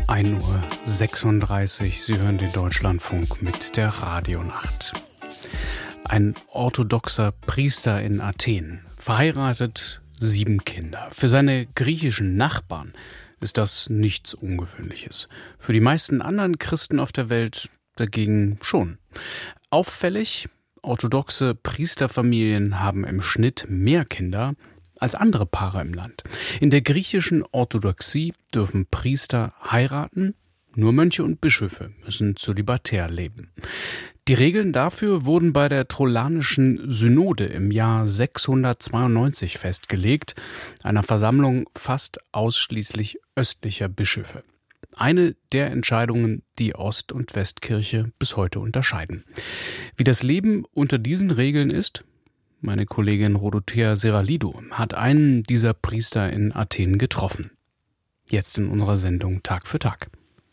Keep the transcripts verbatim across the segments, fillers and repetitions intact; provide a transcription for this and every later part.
ein Uhr sechsunddreißig, Sie hören den Deutschlandfunk mit der Radionacht. Ein orthodoxer Priester in Athen, verheiratet, sieben Kinder. Für seine griechischen Nachbarn ist das nichts Ungewöhnliches. Für die meisten anderen Christen auf der Welt dagegen schon. Auffällig, orthodoxe Priesterfamilien haben im Schnitt mehr Kinder als andere Paare im Land. In der griechischen Orthodoxie dürfen Priester heiraten, nur Mönche und Bischöfe müssen zölibatär leben. Die Regeln dafür wurden bei der Trullanischen Synode im Jahr sechshundertzweiundneunzig festgelegt, einer Versammlung fast ausschließlich östlicher Bischöfe. Eine der Entscheidungen, die Ost- und Westkirche bis heute unterscheiden. Wie das Leben unter diesen Regeln ist? Meine Kollegin Rodothea Seralidou hat einen dieser Priester in Athen getroffen. Jetzt in unserer Sendung Tag für Tag.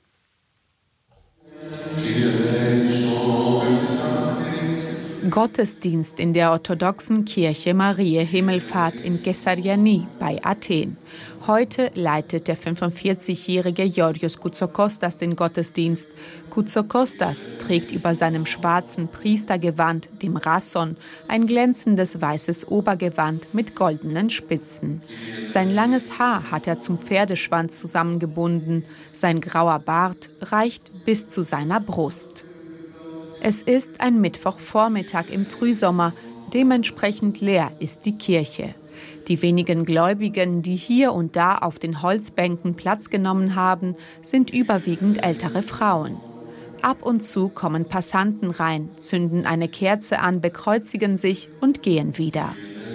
Gottesdienst in der orthodoxen Kirche Mariä Himmelfahrt in Kessariani bei Athen. Heute leitet der fünfundvierzigjährige Georgios Koutsokostas den Gottesdienst. Koutsokostas trägt über seinem schwarzen Priestergewand, dem Rasson, ein glänzendes weißes Obergewand mit goldenen Spitzen. Sein langes Haar hat er zum Pferdeschwanz zusammengebunden. Sein grauer Bart reicht bis zu seiner Brust. Es ist ein Mittwochvormittag im Frühsommer, dementsprechend leer ist die Kirche. Die wenigen Gläubigen, die hier und da auf den Holzbänken Platz genommen haben, sind überwiegend ältere Frauen. Ab und zu kommen Passanten rein, zünden eine Kerze an, bekreuzigen sich und gehen wieder.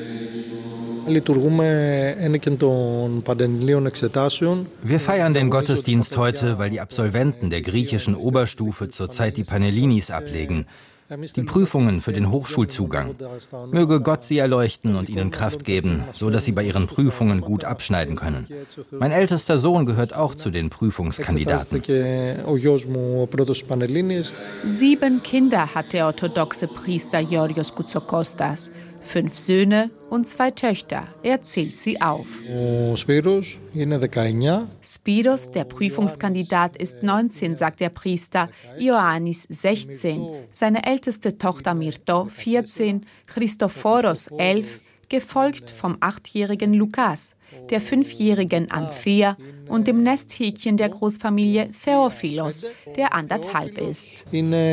Wir feiern den Gottesdienst heute, weil die Absolventen der griechischen Oberstufe zurzeit die Panhellinis ablegen, die Prüfungen für den Hochschulzugang. Möge Gott sie erleuchten und ihnen Kraft geben, so dass sie bei ihren Prüfungen gut abschneiden können. Mein ältester Sohn gehört auch zu den Prüfungskandidaten. Sieben Kinder hat der orthodoxe Priester Georgios Koutsokostas. Fünf Söhne und zwei Töchter. Er zählt sie auf. Spiros, der Prüfungskandidat, ist neunzehn, sagt der Priester. Ioannis sechzehn. Seine älteste Tochter Myrto vierzehn. Christophoros elf. Gefolgt vom achtjährigen Lukas, der fünfjährigen Anthea und dem Nesthäkchen der Großfamilie Theophilos, der anderthalb ist.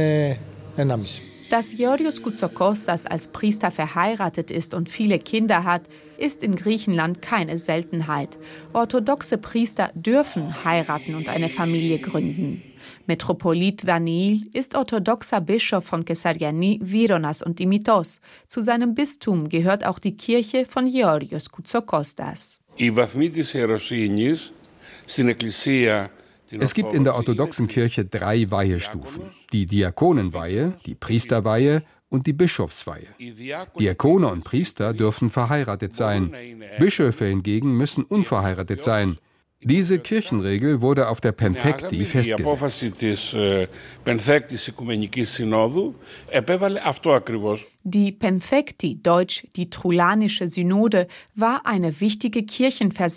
Dass Georgios Koutsokostas als Priester verheiratet ist und viele Kinder hat, ist in Griechenland keine Seltenheit. Orthodoxe Priester dürfen heiraten und eine Familie gründen. Metropolit Daniil ist orthodoxer Bischof von Kessariani, Vironas und Dimitos. Zu seinem Bistum gehört auch die Kirche von Georgios Koutsokostas. Es gibt in der orthodoxen Kirche drei Weihestufen. Die Diakonenweihe, die Priesterweihe und die Bischofsweihe. Diakone und Priester dürfen verheiratet sein. Bischöfe hingegen müssen unverheiratet sein. Diese Kirchenregel wurde auf der Penthekti festgesetzt. Die Penthekti, deutsch die Trullanische Synode, war eine wichtige Kirchenversammlung